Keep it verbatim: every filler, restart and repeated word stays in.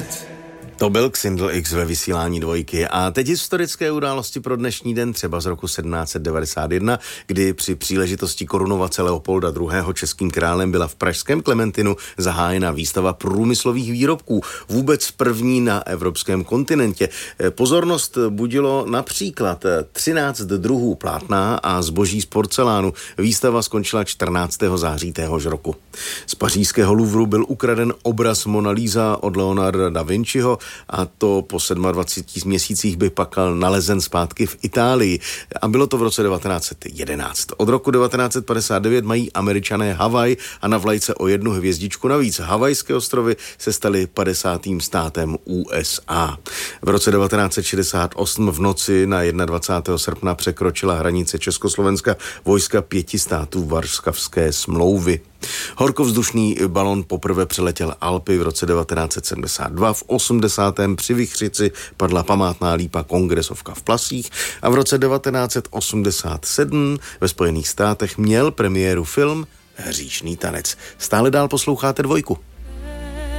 deset. To byl Xindl X ve vysílání Dvojky. A teď historické události pro dnešní den, třeba z roku sedmnáct set devadesát jedna, kdy při příležitosti korunovace Leopolda druhého. českým králem byla v pražském Klementinu zahájena výstava průmyslových výrobků, vůbec první na evropském kontinentě. Pozornost budilo například třináct druhů plátna a zboží z porcelánu. Výstava skončila čtrnáctého září téhož roku. Z pařížského Louvru byl ukraden obraz Mona Lisa od Leonarda da Vinciho, a to po dvaceti sedmi měsících by pak nalezen zpátky v Itálii. A bylo to v roce devatenáct set jedenáct. Od roku devatenáct set padesát devět mají Američané Havaj a na vlajce o jednu hvězdičku navíc. Havajské ostrovy se staly padesátým státem U S A. V roce devatenáct set šedesát osm v noci na dvacátého prvního srpna překročila hranice Československa vojska pěti států Varšavské smlouvy. Horkovzdušný balon poprvé přeletěl Alpy v roce devatenáct set sedmdesát dva. V osmdesátém při Vichřici padla památná lípa Kongresovka v Plasích a v roce devatenáct set osmdesát sedm ve Spojených státech měl premiéru film Hříšný tanec. Stále dál posloucháte Dvojku.